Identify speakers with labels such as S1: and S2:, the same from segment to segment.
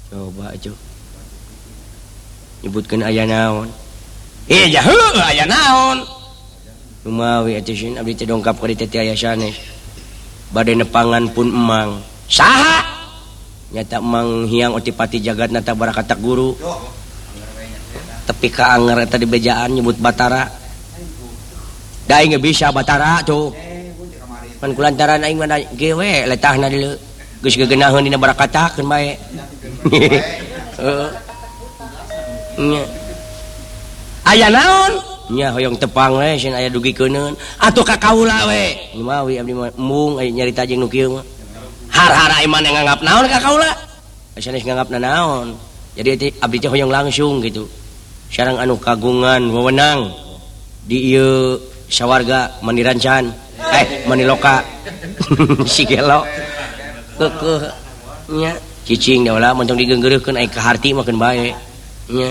S1: coba itu nyebutkan aya naon ya heuh aya naon rumawi atuh sin abdi teh dongkap ka dieu teh aya sanes bade nepangan pun emang saha nyata emang hiang otipati jagatna teh barakatak guru tepi ka anger eta di bejaan nyebut Batara da aing bisa Batara tuh pan kulantaran aing mah gewe letahna dieu geus geunaheun dina barakatakeun bae heeh aya naon nya hoyong tepang we sin aya dugikeunun atuh ka kaula we lumawi abdi mah embung aya nyarita jeung nu kieu mah har-har iman yang nganggap naon ka kaula sanes nganggapna naon jadi abdi teh hoyong langsung gitu sareng anu kagungan wewenang di ieu sawarga Manirancan Maniloka si gelo keukeuh nya cicing da ulah mun tong digeunggeureukkeun aya kaharti mah keun bae nya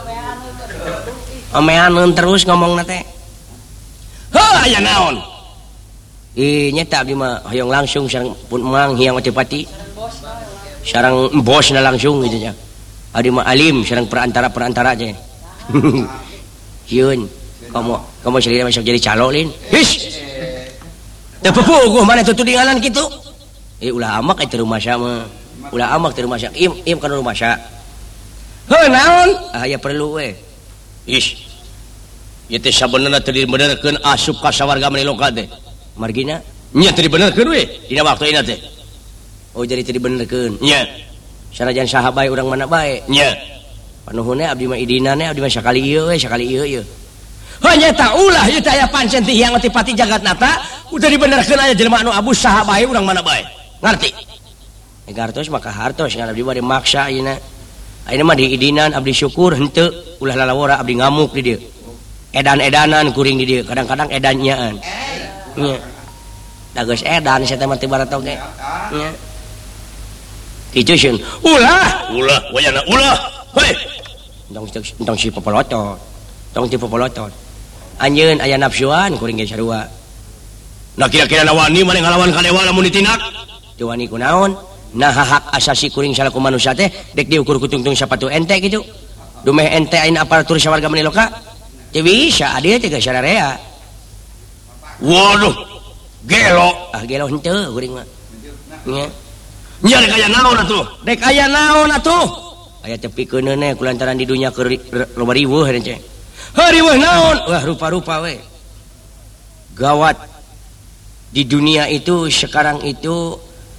S1: omeaneun terus ngomongna teh heuh aya naon nyata abdi mah hoyong langsung sareng pun emang hiang otipati sareng bosna langsung gitu nya abdi mah alim sareng perantara teh hieun kamu salira masuk jadi calo lin his teu pupuguh mana tuh tudinganan kitu ulah amak teh rumah mah ulah amak teh rumah im kana rumah heuh naon aya perlu we ish ieu teh sabenerna teu dibenerkeun asup ka sawarga Maniloka teh margina nya teu dibenerkeun we dina waktu ieu teh oh jadi teu dibenerkeun nya sanajan saha bae urang mana bae nya panuhunna abdi mah idinana abdi mah sakali ieu we sakali ieu hanya tak ulah ieu teh aya pancen teh hiang otipati jagatna teh udah dibenerkeun aya jelema anu abus saha bae urang mana bae ngarti gartos maka hartos ngan abdi bade maksa ayeuna ayeuna mah di idinan abdi syukur henteu ulah lalawora abdi ngamuk di dieu edan-edanan kuring di dieu kadang-kadang edannyaan nya da geus edan saya teh mah teu barat oge nya kitu sieun ulah wayana ulah heuh entong si popolotot tong ti popolotot anjeun aya nafsuan kuring ge sarua nah kira-kira wani mane ngalawan ka dewa lamun ditindak teu wani kunaon nah hak asasi kuring salaku manusia teh dek diukur ku tungtung sapatu ente gitu dumeh ente ayeuna aparatur sawarga Maniloka teu bisa adieu teh geus sararea waduh gelo gelo henteu kuring mah nya nya dek aya naon atuh aya tepikeunna kulantaran di dunya keur loba riweuh heuh riweuh naon wah rupa-rupa we gawat di dunia itu sekarang itu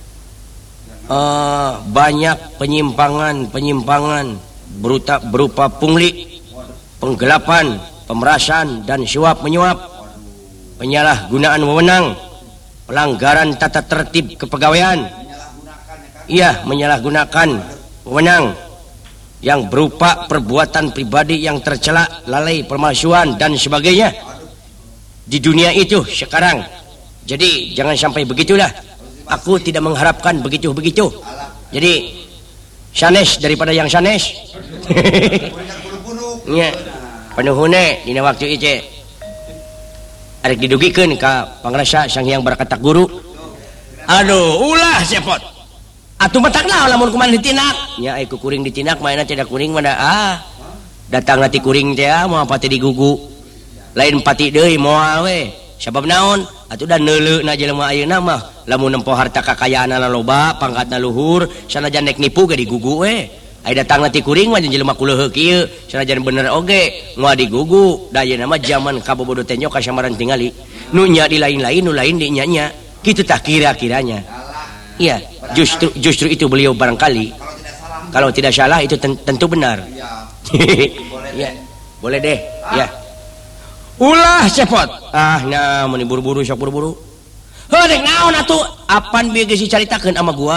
S1: banyak penyimpangan berupa pungli, penggelapan, pemerasan dan suap menyuap, penyalahgunaan wewenang, pelanggaran tata tertib kepegawaian, menyalahgunakan wewenang yang berupa perbuatan pribadi yang tercela, lalai, pemalsuan dan sebagainya di dunia itu sekarang. Jadi jangan sampai begitulah. Aku tidak mengharapkan begitu-begitu. Jadi sanes daripada yang sanes. Nya panuhunna dina waktu ieu arek didugikeun ka pangrasa Sang Hyang Barakatak Guru. Aduh, ulah cepot. Atuh matak naon lamun kumaha ditindak? Nya ai ku kuring ditindak maena tidak kuring mah datang ti kuring teh moal pati digugu. Lain pati deui moal we. Sabab naon? Atuh da neuleuna jelema ayeuna mah lamun nempo harta kakayaanna loba, pangkatna luhur, sanajan nek nipu ge digugu we. Ai datangna ti kuring mah jelema kuleuh kieu, sanajan bener oge moal digugu. Da ayeuna mah zaman kabobodo teh nyok kasamaran tingali. Nu nya di lain-lain, nu lain di nya-nya. Kitu tah kira-kiranya. Iya, justru itu beliau barangkali kalau tidak salah itu tentu benar. Ya, boleh deh. Ya. Ulah cepot. Nah mun buru-buru sok buru-buru. Heuh dek naon atuh? Apan bieu geus dicaritakeun ama gua.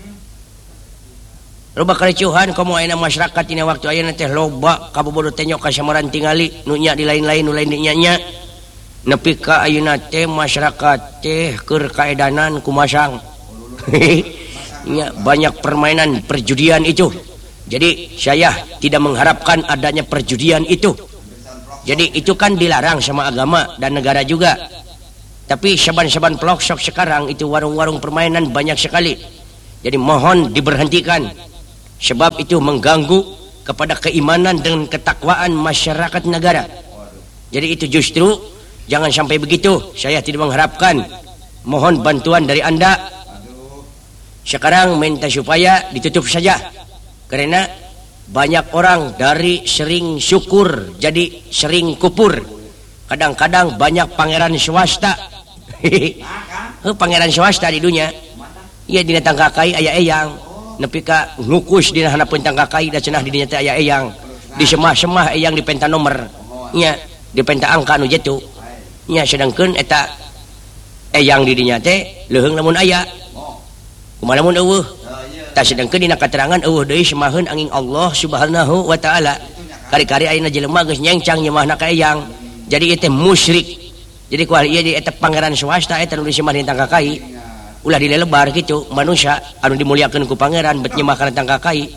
S1: Loba karicuhan komo ayeuna masyarakat dina waktu ayeuna teh loba kabobodo teh nyok kasamaran tingali nu nya di lain-lain nu lain di nya-nya. Nepi ka ayeuna teh masyarakat teh keur kaedanan kumasang. Ya, banyak permainan perjudian itu. Jadi saya tidak mengharapkan adanya perjudian itu. Jadi itu kan dilarang sama agama dan negara juga. Tapi saban-saban pelosok sekarang itu warung-warung permainan banyak sekali. Jadi mohon diberhentikan. sebab itu mengganggu kepada keimanan dan ketakwaan masyarakat negara. Jadi itu justru jangan sampai begitu. Saya tidak mengharapkan, mohon bantuan dari Anda. Sekarang minta supaya ditutup saja, karena banyak orang dari sering syukur jadi sering kupur. Kadang-kadang banyak pangeran swasta. Pangeran swasta di dunia. Iya dina tangkakai aya eyang. Nepi ka ngukus dina hanapeun tangkakai da cenah di dinya teh aya eyang. Di semah-semah eyang di penta nomor. Nya di penta angka nu jitu. Nya sedangkeun eta eyang di dinya teh leuheung lamun aya. Kumaha lamun eueuh? Tak sedangkeun dina katerangan eueuh deui semaheun angin Allah Subhanahu wa taala. Kari-kari ayeuna jelema geus nyengcang nyemahna ka eyang. Jadi itu musyrik. Jadi kual ieu di eta pangeran swasta eta nu disemah di tangkakai. Ulah dilelebar gitu manusia anu dimuliakeun ku pangeran bet nyemah kana tangkakai.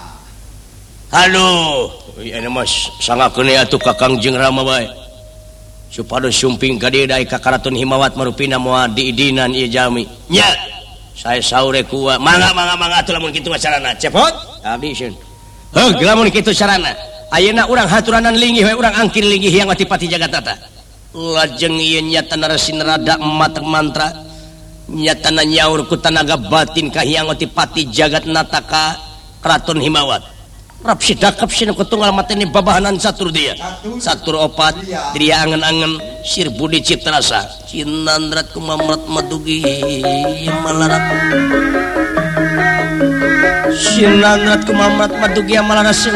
S1: Aduh, ieu mas sangakeun atuh Kakang jeung Rama bae. Supados sumping ka dieu daek ka Karaton Himawat marupina moal diidinan ieu jami. Nya, saya saure ku mangga atuh lamun kitu carana. Cepot, abdi sieun. Heuh, lamun kitu carana. Ayeuna urang haturanan linggih we urang angkin linggih yang pati jagatata. Lajeng ieu nyatana resi nerada emat mantra. Nyatana nyaur ku tanaga batin kahiyang pati jagat nataka Keraton Himawat. Rap sidakep sinu kutunggal mateni babahanan satur dia. Satur opat dia angen-angen sir budi citrasa. Cinandrat kumamrat madugi malarat. Cinandrat kumamrat madugi malarat.